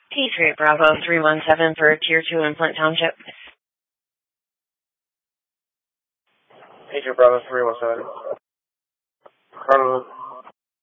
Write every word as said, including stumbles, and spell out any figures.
Patriot Bravo three one seven for Tier two in Flint Township. Patriot Bravo three one seven. Carlos